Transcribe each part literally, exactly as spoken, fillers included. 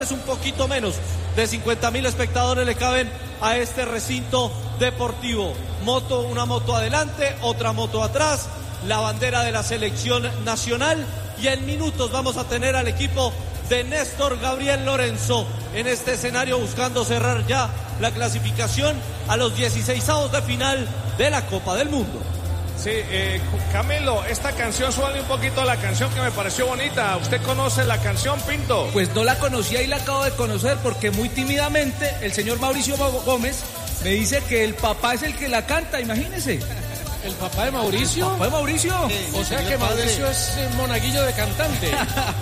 Un poquito menos de cincuenta mil espectadores le caben a este recinto deportivo. Moto, una moto adelante, otra moto atrás, la bandera de la selección nacional, y en minutos vamos a tener al equipo de Néstor Gabriel Lorenzo en este escenario buscando cerrar ya la clasificación a los dieciseisavos de final de la Copa del Mundo. Sí, eh, Camilo, esta canción suena un poquito a la canción que me pareció bonita. ¿Usted conoce la canción, Pinto? Pues no la conocía y la acabo de conocer porque muy tímidamente el señor Mauricio Gómez me dice que el papá es el que la canta, imagínese. ¿El papá de Mauricio? ¿El papá de Mauricio? Sí, o sea que Mauricio padre. Es el monaguillo de cantante.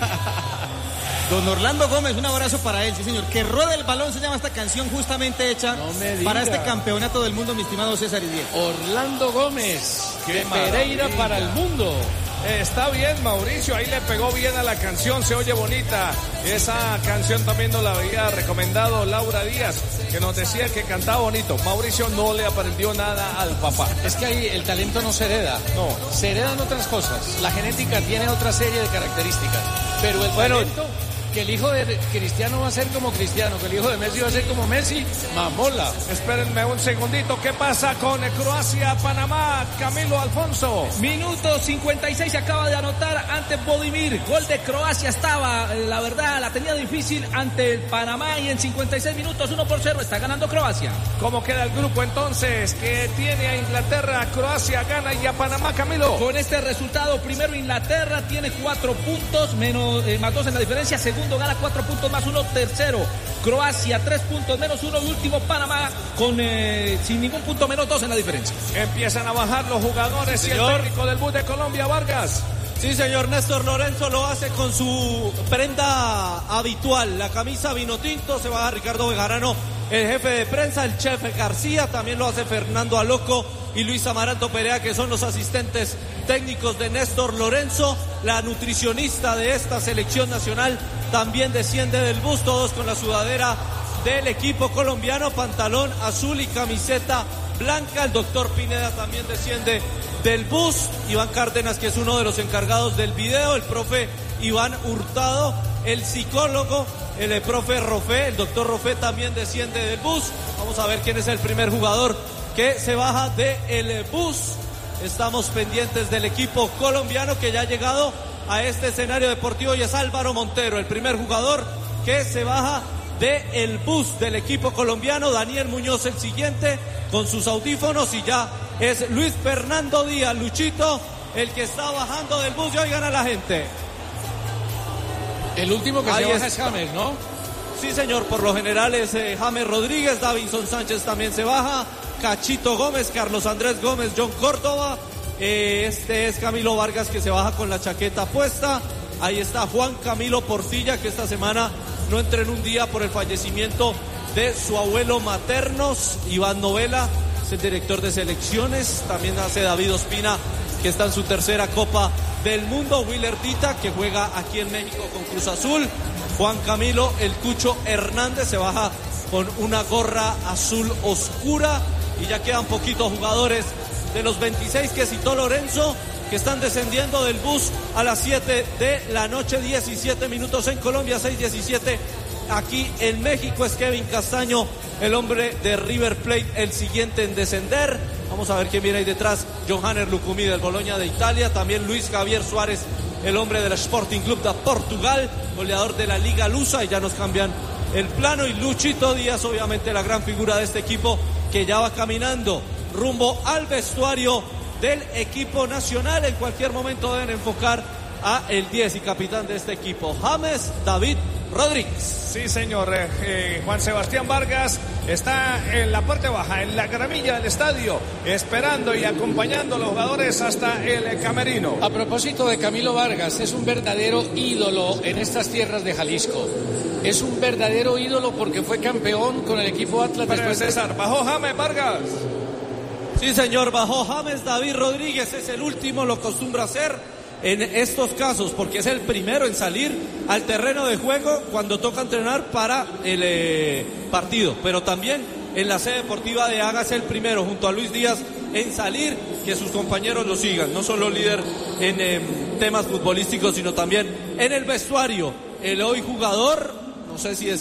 Don Orlando Gómez, un abrazo para él, sí señor. Que ruede el balón se llama esta canción justamente hecha no para este campeonato del mundo, mi estimado César Idiel. Orlando Gómez, de Pereira para el mundo. Eh, está bien, Mauricio, ahí le pegó bien a la canción, se oye bonita. Esa canción también nos la había recomendado Laura Díaz, que nos decía que cantaba bonito. Mauricio no le aprendió nada al papá. Es que ahí el talento no se hereda, no, se heredan otras cosas. La genética tiene otra serie de características, pero el bueno, talento... Que el hijo de Cristiano va a ser como Cristiano, que el hijo de Messi va a ser como Messi, mamola. Espérenme un segundito, ¿qué pasa con Croacia-Panamá? Camilo Alfonso. Minuto cincuenta y seis, se acaba de anotar ante Bodimir. Gol de Croacia, estaba, la verdad, la tenía difícil ante el Panamá y en cincuenta y seis minutos, uno por cero, está ganando Croacia. ¿Cómo queda el grupo entonces? Que tiene a Inglaterra, Croacia gana y a Panamá, Camilo. Con este resultado, primero Inglaterra tiene cuatro puntos, menos, eh, más dos en la diferencia, segundo Segundo gana cuatro puntos más uno, tercero Croacia tres puntos menos uno y último Panamá con eh, sin ningún punto menos dos en la diferencia. Empiezan a bajar los jugadores, sí, y el técnico del bus de Colombia, Vargas. Sí, señor, Néstor Lorenzo lo hace con su prenda habitual, la camisa vino tinto, se baja Ricardo Bejarano, el jefe de prensa, el chef García, también lo hace Fernando Aloco y Luis Amaranto Perea, que son los asistentes técnicos de Néstor Lorenzo. La nutricionista de esta selección nacional también desciende del bus, todos con la sudadera del equipo colombiano, pantalón azul y camiseta blanca. El doctor Pineda también desciende del bus. Iván Cárdenas, que es uno de los encargados del video, el profe Iván Hurtado, el psicólogo, el, el profe Rofé, el doctor Rofé también desciende del bus. Vamos a ver quién es el primer jugador que se baja del bus. Estamos pendientes del equipo colombiano que ya ha llegado a este escenario deportivo y es Álvaro Montero, el primer jugador que se baja del bus del equipo colombiano. Daniel Muñoz el siguiente con sus audífonos y ya es Luis Fernando Díaz, Luchito, el que está bajando del bus y oigan a la gente. El último que Ahí se baja es. es James, ¿no? Sí, señor, por lo general es eh, James Rodríguez, Davinson Sánchez también se baja, Cachito Gómez, Carlos Andrés Gómez, John Córdoba, eh, este es Camilo Vargas que se baja con la chaqueta puesta. Ahí está Juan Camilo Portilla, que esta semana no entró en un día por el fallecimiento de su abuelo materno. Iván Novela es el director de selecciones, también hace David Ospina, que está en su tercera Copa del Mundo. Willer Dita, que juega aquí en México con Cruz Azul. Juan Camilo El Cucho Hernández se baja con una gorra azul oscura. Y ya quedan poquitos jugadores de los veintiséis que citó Lorenzo, que están descendiendo del bus a las siete de la noche, diecisiete minutos en Colombia, seis diecisiete aquí en México. Es Kevin Castaño, el hombre de River Plate, el siguiente en descender. Vamos a ver quién viene ahí detrás. Johanner Lucumí del Bologna de Italia, también Luis Javier Suárez, el hombre del Sporting Club de Portugal, goleador de la Liga Lusa, y ya nos cambian el plano. Y Luchito Díaz, obviamente la gran figura de este equipo, que ya va caminando rumbo al vestuario del equipo nacional. En cualquier momento deben enfocar a el diez y capitán de este equipo, James David Rodríguez. Sí, señor. Eh, eh, Juan Sebastián Vargas está en la parte baja, en la gramilla del estadio, esperando y acompañando a los jugadores hasta el camerino. A propósito de Camilo Vargas, es un verdadero ídolo en estas tierras de Jalisco. Es un verdadero ídolo porque fue campeón con el equipo Atlas. Pero después César, de... bajó James Vargas. Sí, señor, bajó James David Rodríguez, es el último, lo acostumbra hacer en estos casos, porque es el primero en salir al terreno de juego cuando toca entrenar para el eh, partido, pero también en la sede deportiva de Haga es el primero, junto a Luis Díaz, en salir, que sus compañeros lo sigan, no solo líder en eh, temas futbolísticos, sino también en el vestuario. El hoy jugador, no sé si